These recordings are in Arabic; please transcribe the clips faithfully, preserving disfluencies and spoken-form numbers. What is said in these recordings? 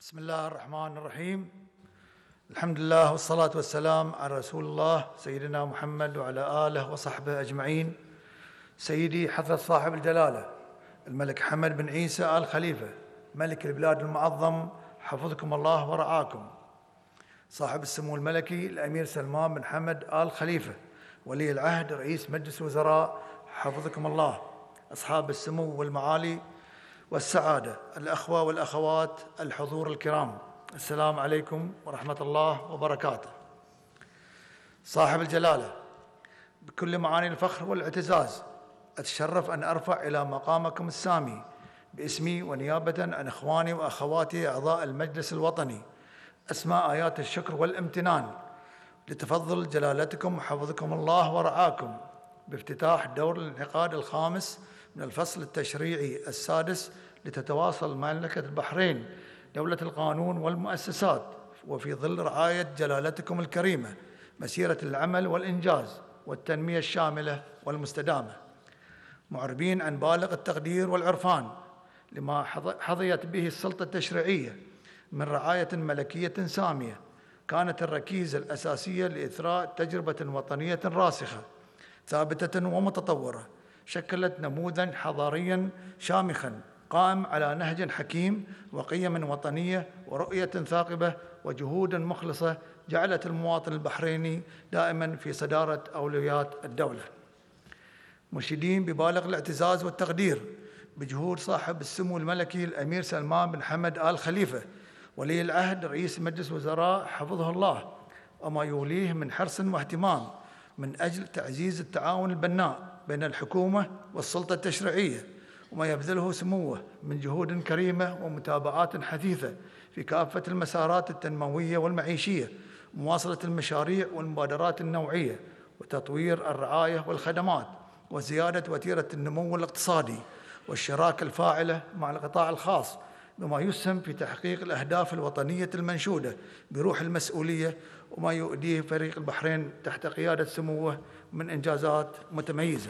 بسم الله الرحمن الرحيم. الحمد لله والصلاة والسلام على رسول الله سيدنا محمد وعلى آله وصحبه أجمعين. سيدي حضرة صاحب الجلالة الملك حمد بن عيسى آل خليفة ملك البلاد المعظم، حفظكم الله ورعاكم. صاحب السمو الملكي الأمير سلمان بن حمد آل خليفة ولي العهد رئيس مجلس الوزراء، حفظكم الله. أصحاب السمو والمعالي والسعادة، الأخوة والأخوات، الحضور الكرام، السلام عليكم ورحمة الله وبركاته. صاحب الجلالة، بكل معاني الفخر والاعتزاز أتشرف أن أرفع إلى مقامكم السامي باسمي ونيابة عن إخواني وأخواتي أعضاء المجلس الوطني أسماء آيات الشكر والامتنان لتفضل جلالتكم حفظكم الله ورعاكم بافتتاح دور الانعقاد الخامس من الفصل التشريعي السادس لتتواصل مملكة البحرين دولة القانون والمؤسسات، وفي ظل رعاية جلالتكم الكريمة مسيرة العمل والإنجاز والتنمية الشاملة والمستدامة، معربين عن بالغ التقدير والعرفان لما حظيت به السلطة التشريعية من رعاية ملكية سامية، كانت الركيزة الأساسية لإثراء تجربة وطنية راسخة ثابتة ومتطورة، شكلت نموذجا حضاريا شامخا قائم على نهج حكيم وقيم وطنية ورؤية ثاقبة وجهود مخلصة جعلت المواطن البحريني دائما في صدارة أولويات الدولة. مشيدين ببالغ الاعتزاز والتقدير بجهود صاحب السمو الملكي الأمير سلمان بن حمد آل خليفة ولي العهد رئيس مجلس الوزراء حفظه الله، وما يوليه من حرص واهتمام من أجل تعزيز التعاون البناء بين الحكومة والسلطة التشريعية، وما يبذله سموه من جهود كريمة ومتابعات حثيثة في كافة المسارات التنموية والمعيشية، مواصلة المشاريع والمبادرات النوعية وتطوير الرعاية والخدمات وزيادة وتيرة النمو الاقتصادي والشراكة الفاعلة مع القطاع الخاص، بما يسهم في تحقيق الأهداف الوطنية المنشودة بروح المسؤولية، وما يؤديه فريق البحرين تحت قيادة سموه من إنجازات متميزة.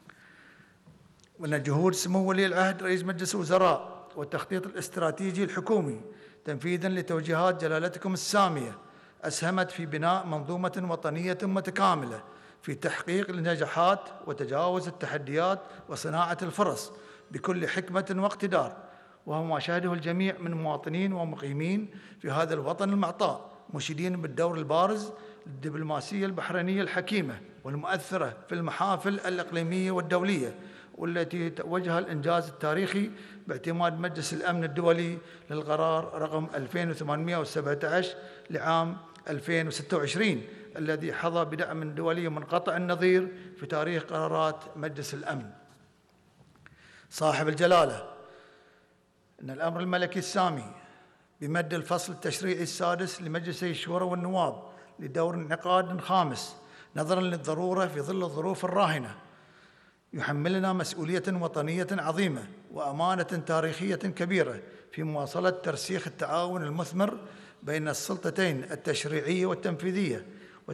وأن جهود سمو ولي العهد رئيس مجلس الوزراء والتخطيط الاستراتيجي الحكومي تنفيذاً لتوجيهات جلالتكم السامية أسهمت في بناء منظومة وطنية متكاملة في تحقيق النجاحات وتجاوز التحديات وصناعة الفرص بكل حكمة واقتدار، وهو ما شاهده الجميع من مواطنين ومقيمين في هذا الوطن المعطاء، مشيدين بالدور البارز للدبلوماسية البحرينية الحكيمة والمؤثرة في المحافل الإقليمية والدولية، والتي توجها الإنجاز التاريخي باعتماد مجلس الأمن الدولي للقرار رقم ألفين وثمانمئة وسبعة عشر لعام ألفين وستة وعشرين الذي حظى بدعم دولي منقطع النظير في تاريخ قرارات مجلس الأمن. صاحب الجلالة، إن الأمر الملكي السامي بمد الفصل التشريعي السادس لمجلسي الشورى والنواب لدور انعقاد خامس نظراً للضرورة في ظل الظروف الراهنة يحملنا مسؤولية وطنية عظيمة وأمانة تاريخية كبيرة في مواصلة ترسيخ التعاون المثمر بين السلطتين التشريعية والتنفيذية